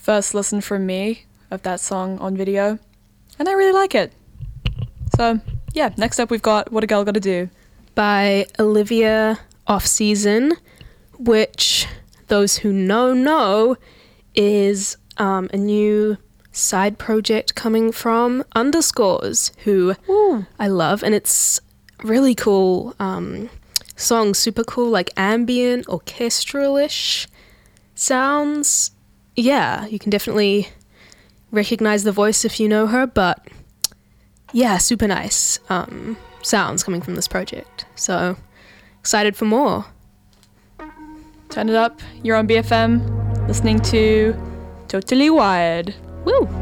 first listen from me of that song on video, and I really like it. So, yeah, next up we've got What a Girl Gotta Do by Olivia Offseason, which those who know is a new side project coming from Underscores, who I love, and it's really cool song, super cool, like ambient, orchestral-ish sounds. Yeah, you can definitely recognize the voice if you know her, but yeah, super nice sounds coming from this project. So excited for more. Turn it up, you're on BFM, listening to Totally Wired. Woo!